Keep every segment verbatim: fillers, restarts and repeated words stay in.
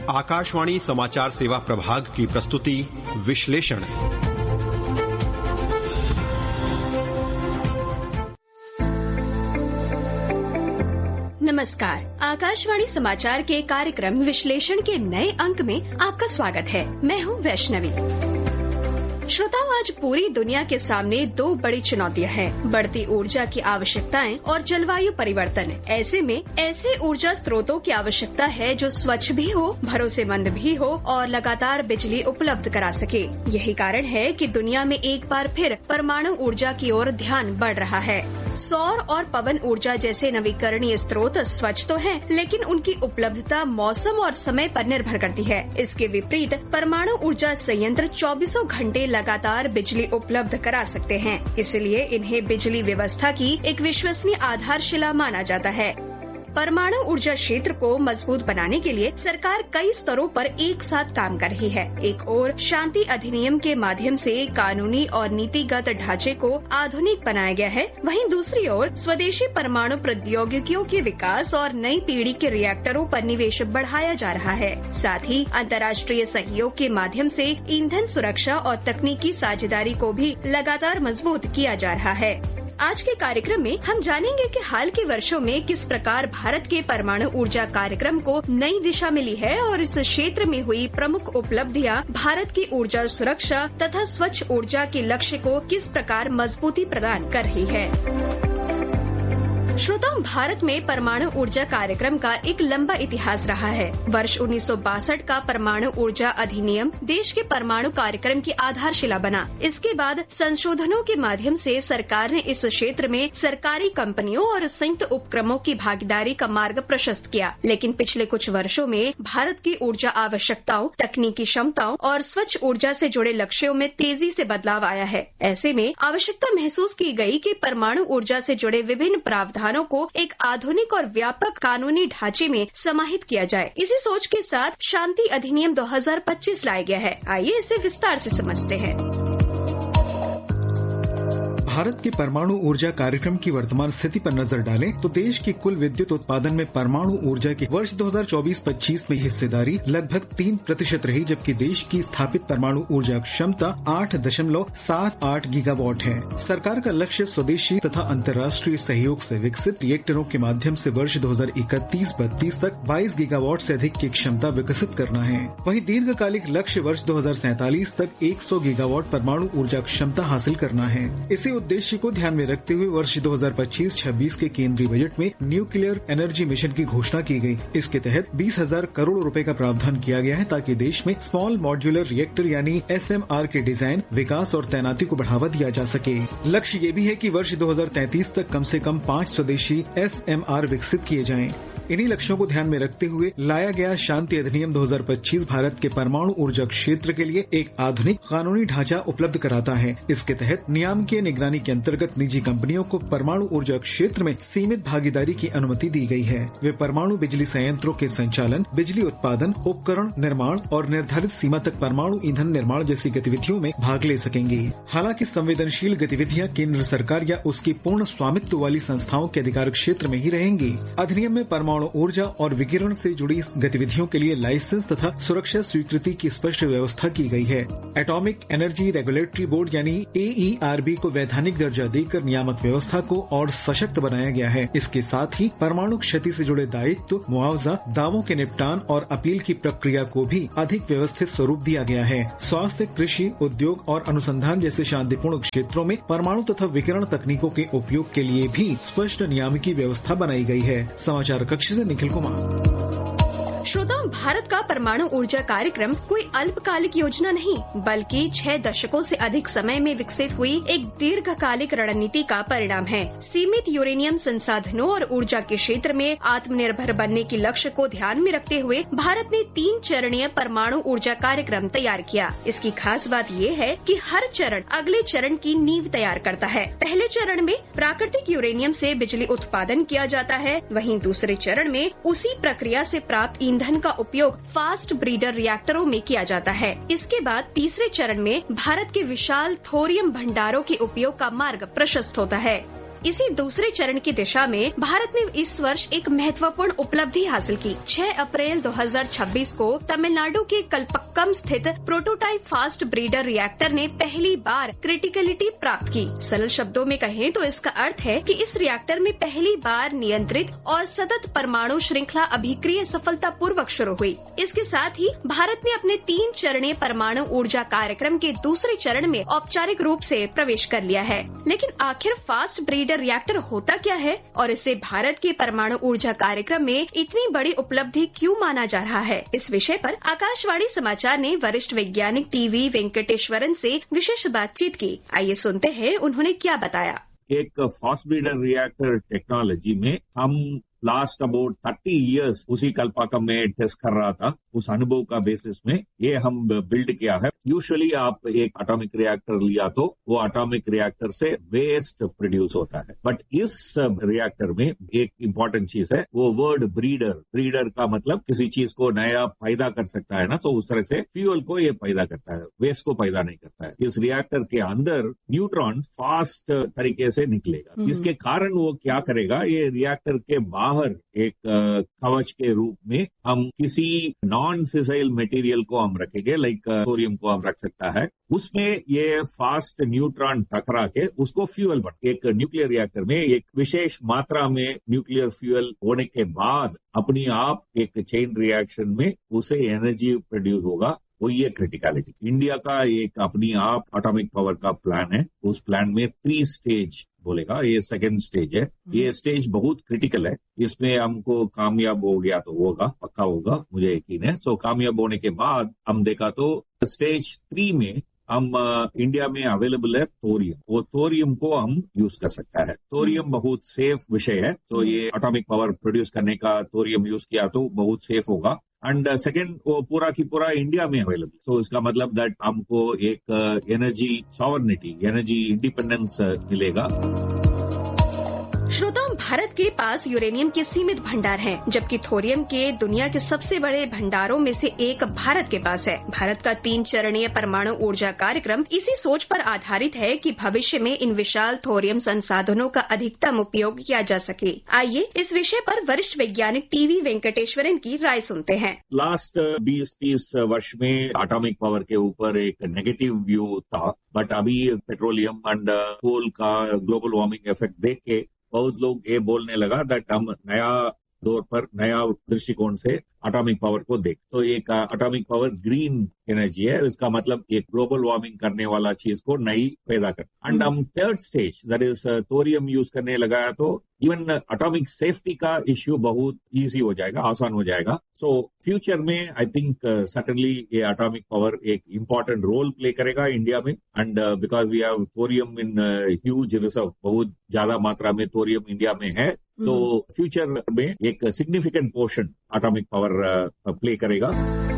आकाशवाणी समाचार सेवा प्रभाग की प्रस्तुति विश्लेषण। नमस्कार, आकाशवाणी समाचार के कार्यक्रम विश्लेषण के नए अंक में आपका स्वागत है। मैं हूँ वैष्णवी। श्रोताओं, आज पूरी दुनिया के सामने दो बड़ी चुनौतियां हैं, बढ़ती ऊर्जा की आवश्यकताएं और जलवायु परिवर्तन। ऐसे में ऐसे ऊर्जा स्रोतों की आवश्यकता है जो स्वच्छ भी हो, भरोसेमंद भी हो और लगातार बिजली उपलब्ध करा सके। यही कारण है कि दुनिया में एक बार फिर परमाणु ऊर्जा की ओर ध्यान बढ़ रहा है। सौर और पवन ऊर्जा जैसे नवीकरणीय स्रोत स्वच्छ तो हैं, लेकिन उनकी उपलब्धता मौसम और समय पर निर्भर करती है। इसके विपरीत परमाणु ऊर्जा संयंत्र चौबीसों घंटे लगातार बिजली उपलब्ध करा सकते हैं, इसलिए इन्हें बिजली व्यवस्था की एक विश्वसनीय आधारशिला माना जाता है। परमाणु ऊर्जा क्षेत्र को मजबूत बनाने के लिए सरकार कई स्तरों पर एक साथ काम कर रही है। एक ओर शांति अधिनियम के माध्यम से कानूनी और नीतिगत ढांचे को आधुनिक बनाया गया है, वहीं दूसरी ओर स्वदेशी परमाणु प्रौद्योगिकियों के विकास और नई पीढ़ी के रिएक्टरों पर निवेश बढ़ाया जा रहा है। साथ ही अंतर्राष्ट्रीय सहयोग के माध्यम से ईंधन सुरक्षा और तकनीकी साझेदारी को भी लगातार मजबूत किया जा रहा है। आज के कार्यक्रम में हम जानेंगे कि हाल के वर्षों में किस प्रकार भारत के परमाणु ऊर्जा कार्यक्रम को नई दिशा मिली है और इस क्षेत्र में हुई प्रमुख उपलब्धियां भारत की ऊर्जा सुरक्षा तथा स्वच्छ ऊर्जा के लक्ष्य को किस प्रकार मजबूती प्रदान कर रही है। श्रोताओं, भारत में परमाणु ऊर्जा कार्यक्रम का एक लंबा इतिहास रहा है। वर्ष उन्नीस सौ बासठ का परमाणु ऊर्जा अधिनियम देश के परमाणु कार्यक्रम की आधारशिला बना। इसके बाद संशोधनों के माध्यम से सरकार ने इस क्षेत्र में सरकारी कंपनियों और संयुक्त उपक्रमों की भागीदारी का मार्ग प्रशस्त किया। लेकिन पिछले कुछ वर्षों में भारत की ऊर्जा आवश्यकताओं, तकनीकी क्षमताओं और स्वच्छ ऊर्जा से जुड़े लक्ष्यों में तेजी से बदलाव आया है। ऐसे में आवश्यकता महसूस की गई कि परमाणु ऊर्जा से जुड़े विभिन्न प्रावधान को एक आधुनिक और व्यापक कानूनी ढांचे में समाहित किया जाए। इसी सोच के साथ शांति अधिनियम दो हज़ार पच्चीस लाया गया है। आइए इसे विस्तार से समझते हैं। भारत के परमाणु ऊर्जा कार्यक्रम की वर्तमान स्थिति पर नजर डालें तो देश की कुल विद्युत उत्पादन में परमाणु ऊर्जा की वर्ष दो हज़ार चौबीस पच्चीस में हिस्सेदारी लगभग तीन प्रतिशत रही, जबकि देश की स्थापित परमाणु ऊर्जा क्षमता आठ दशमलव सात आठ गीगावाट है। सरकार का लक्ष्य स्वदेशी तथा अंतर्राष्ट्रीय सहयोग से विकसित रिएक्टरों के माध्यम से वर्ष दो हज़ार इकतीस बत्तीस तक बाईस गीगावाट से अधिक की क्षमता विकसित करना है। वहीं दीर्घकालिक लक्ष्य वर्ष दो हज़ार सैंतालीस तक सौ गीगावाट परमाणु ऊर्जा क्षमता हासिल करना है। इसी उद्देश्य को ध्यान में रखते हुए वर्ष दो हज़ार पच्चीस छब्बीस के केंद्रीय बजट में न्यूक्लियर एनर्जी मिशन की घोषणा की गई। इसके तहत बीस हजार करोड़ रुपए का प्रावधान किया गया है ताकि देश में स्मॉल मॉड्यूलर रिएक्टर यानी एस एम आर के डिजाइन, विकास और तैनाती को बढ़ावा दिया जा सके। लक्ष्य ये भी है कि वर्ष दो हज़ार तैंतीस तक कम से कम पांच स्वदेशी एस एम आर विकसित किए जाएं। इन्हीं लक्ष्यों को ध्यान में रखते हुए लाया गया शांति अधिनियम दो हज़ार पच्चीस भारत के परमाणु ऊर्जा क्षेत्र के लिए एक आधुनिक कानूनी ढांचा उपलब्ध कराता है। इसके तहत नियामकीय निगरानी के अंतर्गत निजी कंपनियों को परमाणु ऊर्जा क्षेत्र में सीमित भागीदारी की अनुमति दी गई है। वे परमाणु बिजली संयंत्रों के संचालन, बिजली उत्पादन, उपकरण निर्माण और निर्धारित सीमा तक परमाणु ईंधन निर्माण जैसी गतिविधियों में भाग ले सकेंगे। हालांकि संवेदनशील गतिविधियां केंद्र सरकार या उसकी पूर्ण स्वामित्व वाली संस्थाओं के अधिकार क्षेत्र में ही रहेंगी। अधिनियम में परमाणु ऊर्जा और विकिरण से जुड़ी गतिविधियों के लिए लाइसेंस तथा सुरक्षा स्वीकृति की स्पष्ट व्यवस्था की गई है। एटॉमिक एनर्जी रेगुलेटरी बोर्ड यानी ए ई आर बी को वैधानिक दर्जा देकर नियामक व्यवस्था को और सशक्त बनाया गया है। इसके साथ ही परमाणु क्षति से जुड़े दायित्व, मुआवजा, दावों के निपटान और अपील की प्रक्रिया को भी अधिक व्यवस्थित स्वरूप दिया गया है। स्वास्थ्य, कृषि, उद्योग और अनुसंधान जैसे शांतिपूर्ण क्षेत्रों में परमाणु तथा विकिरण तकनीकों के उपयोग के लिए भी स्पष्ट नियामकीय व्यवस्था बनाई गई है। समाचार कक्ष से निखिल कुमार। श्रोताओं, भारत का परमाणु ऊर्जा कार्यक्रम कोई अल्पकालिक योजना नहीं, बल्कि छह दशकों से अधिक समय में विकसित हुई एक दीर्घकालिक रणनीति का परिणाम है। सीमित यूरेनियम संसाधनों और ऊर्जा के क्षेत्र में आत्मनिर्भर बनने के लक्ष्य को ध्यान में रखते हुए भारत ने तीन चरणीय परमाणु ऊर्जा कार्यक्रम तैयार किया। इसकी खास बात ये है कि हर चरण अगले चरण की नींव तैयार करता है। पहले चरण में प्राकृतिक यूरेनियम से बिजली उत्पादन किया जाता है, वहीं दूसरे चरण में उसी प्रक्रिया से प्राप्त ईंधन का उपयोग फास्ट ब्रीडर रिएक्टरों में किया जाता है। इसके बाद तीसरे चरण में भारत के विशाल थोरियम भंडारों के उपयोग का मार्ग प्रशस्त होता है। इसी दूसरे चरण की दिशा में भारत ने इस वर्ष एक महत्वपूर्ण उपलब्धि हासिल की। छह अप्रैल दो हज़ार छब्बीस को तमिलनाडु के कल्पक्कम स्थित प्रोटोटाइप फास्ट ब्रीडर रिएक्टर ने पहली बार क्रिटिकलिटी प्राप्त की। सरल शब्दों में कहें तो इसका अर्थ है कि इस रिएक्टर में पहली बार नियंत्रित और सतत परमाणु श्रृंखला अभिक्रिया सफलतापूर्वक शुरू हुई। इसके साथ ही भारत ने अपने तीन चरणीय परमाणु ऊर्जा कार्यक्रम के दूसरे चरण में औपचारिक रूप से प्रवेश कर लिया है। लेकिन आखिर फास्ट ब्रीडर रिएक्टर होता क्या है और इसे भारत के परमाणु ऊर्जा कार्यक्रम में इतनी बड़ी उपलब्धि क्यों माना जा रहा है? इस विषय पर आकाशवाणी समाचार ने वरिष्ठ वैज्ञानिक टीवी वेंकटेश्वरन से विशेष बातचीत की। आइए सुनते हैं उन्होंने क्या बताया। एक फास्ट ब्रीडर रिएक्टर टेक्नोलॉजी में हम लास्ट अबाउट थर्टी इयर्स उसी कल्पाकम में टेस्ट कर रहा था। उस अनुभव का बेसिस में ये हम बिल्ड किया है। यूजुअली आप एक एटॉमिक रिएक्टर लिया तो वो एटॉमिक रिएक्टर से वेस्ट प्रोड्यूस होता है, बट इस रिएक्टर में एक इम्पॉर्टेंट चीज है वो वर्ड ब्रीडर। ब्रीडर का मतलब किसी चीज को नया पैदा कर सकता है ना, तो उस तरह से फ्यूल को ये पैदा करता है, वेस्ट को पैदा नहीं करता है। इस रिएक्टर के अंदर न्यूट्रॉन फास्ट तरीके से निकलेगा। इसके कारण वो क्या करेगा, ये रिएक्टर के बाहर एक कवच के रूप में हम किसी नॉन फिसाइल मटेरियल को हम रखेंगे, लाइक थोरियम को हम रख सकता है। उसमें ये फास्ट न्यूट्रॉन टकरा के उसको फ्यूल बन, एक न्यूक्लियर रिएक्टर में एक विशेष मात्रा में न्यूक्लियर फ्यूल होने के बाद अपनी आप एक चेन रिएक्शन में उसे एनर्जी प्रोड्यूस होगा। वो ये क्रिटिकलिटी इंडिया का एक अपनी आप एटॉमिक पावर का प्लान है। उस प्लान में थ्री स्टेज बोलेगा, ये सेकेंड स्टेज है। ये स्टेज बहुत क्रिटिकल है। इसमें हमको कामयाब हो गया तो होगा, पक्का होगा, मुझे यकीन है। सो कामयाब होने के बाद हम देखा तो स्टेज थ्री में हम इंडिया में अवेलेबल है थोरियम। वो थोरियम को हम यूज कर सकता है। थोरियम बहुत सेफ विषय है, तो ये एटॉमिक पावर प्रोड्यूस करने का थोरियम यूज किया तो बहुत सेफ होगा। एंड सेकेंड, वो पूरा की पूरा इंडिया में अवेलेबल। तो इसका मतलब दैट हमको एक एनर्जी सॉवरेनिटी, एनर्जी इंडिपेंडेंस मिलेगा। श्रोताओं, भारत के पास यूरेनियम के सीमित भंडार हैं, जबकि थोरियम के दुनिया के सबसे बड़े भंडारों में से एक भारत के पास है। भारत का तीन चरणीय परमाणु ऊर्जा कार्यक्रम इसी सोच पर आधारित है कि भविष्य में इन विशाल थोरियम संसाधनों का अधिकतम उपयोग किया जा सके। आइए इस विषय पर वरिष्ठ वैज्ञानिक टीवी वेंकटेश्वरन की राय सुनते हैं। लास्ट बीस तीस वर्ष में एटॉमिक पावर के ऊपर एक नेगेटिव व्यू था, बट अभी पेट्रोलियम एंड कोल का ग्लोबल वार्मिंग इफेक्ट देख के बहुत लोग ये बोलने लगा दैट हम नया दौर पर नया दृष्टिकोण से एटॉमिक पावर को देख। तो एक एटॉमिक पावर ग्रीन एनर्जी है, इसका मतलब एक ग्लोबल वार्मिंग करने वाला चीज को नई पैदा कर। एंड हम third stage that is thorium use करने लगाया तो इवन एटॉमिक सेफ्टी का इश्यू बहुत इजी हो जाएगा, आसान हो जाएगा। सो फ्यूचर में आई थिंक सर्टनली ये एटॉमिक पावर एक इम्पॉर्टेंट रोल प्ले करेगा इंडिया में। And because we have thorium in huge reserve, बहुत ज्यादा मात्रा में थोरियम इंडिया में है। तो फ्यूचर में एक significant portion atomic power play करेगा।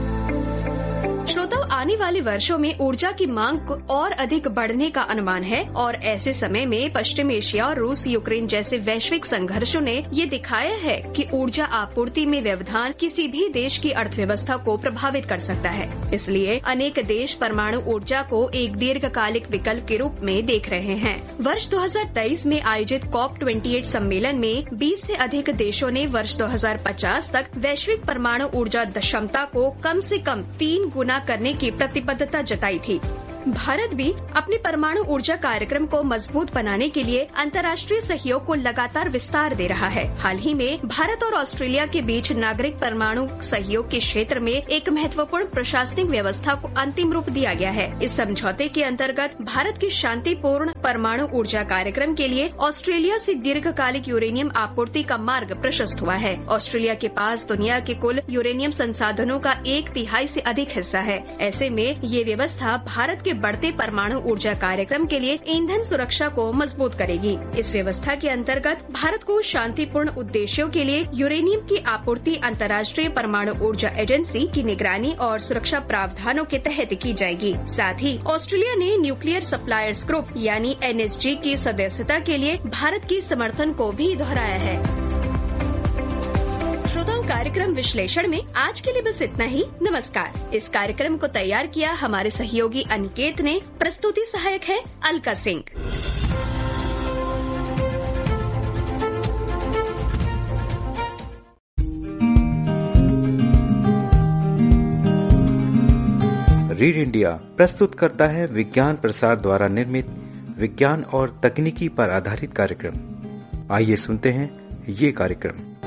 श्रोताओं, आने वाले वर्षों में ऊर्जा की मांग को और अधिक बढ़ने का अनुमान है और ऐसे समय में पश्चिम एशिया और रूस यूक्रेन जैसे वैश्विक संघर्षों ने ये दिखाया है कि ऊर्जा आपूर्ति में व्यवधान किसी भी देश की अर्थव्यवस्था को प्रभावित कर सकता है। इसलिए अनेक देश परमाणु ऊर्जा को एक दीर्घकालिक विकल्प के रूप में देख रहे हैं। वर्ष दो हज़ार तेईस में आयोजित कॉप अट्ठाईस सम्मेलन में बीस से अधिक देशों ने वर्ष दो हज़ार पचास तक वैश्विक परमाणु ऊर्जा क्षमता को कम से कम तीन गुना करने की प्रतिबद्धता जताई थी। भारत भी अपने परमाणु ऊर्जा कार्यक्रम को मजबूत बनाने के लिए अंतर्राष्ट्रीय सहयोग को लगातार विस्तार दे रहा है। हाल ही में भारत और ऑस्ट्रेलिया के बीच नागरिक परमाणु सहयोग के क्षेत्र में एक महत्वपूर्ण प्रशासनिक व्यवस्था को अंतिम रूप दिया गया है। इस समझौते के अंतर्गत भारत की शांतिपूर्ण परमाणु ऊर्जा कार्यक्रम के लिए ऑस्ट्रेलिया से दीर्घकालिक यूरेनियम आपूर्ति का मार्ग प्रशस्त हुआ है। ऑस्ट्रेलिया के पास दुनिया के कुल यूरेनियम संसाधनों का एक तिहाई से अधिक हिस्सा है। ऐसे में ये व्यवस्था भारत के बढ़ते परमाणु ऊर्जा कार्यक्रम के लिए ईंधन सुरक्षा को मजबूत करेगी। इस व्यवस्था के अंतर्गत भारत को शांतिपूर्ण उद्देश्यों के लिए यूरेनियम की आपूर्ति अंतर्राष्ट्रीय परमाणु ऊर्जा एजेंसी की निगरानी और सुरक्षा प्रावधानों के तहत की जाएगी। साथ ही ऑस्ट्रेलिया ने न्यूक्लियर सप्लायर्स ग्रुप यानी एन एस जी की सदस्यता के लिए भारत के समर्थन को भी दोहराया है। श्रोताओं, कार्यक्रम विश्लेषण में आज के लिए बस इतना ही। नमस्कार। इस कार्यक्रम को तैयार किया हमारे सहयोगी अनिकेत ने। प्रस्तुति सहायक है अलका सिंह। रीड इंडिया प्रस्तुत करता है विज्ञान प्रसार द्वारा निर्मित विज्ञान और तकनीकी पर आधारित कार्यक्रम। आइए सुनते हैं ये कार्यक्रम।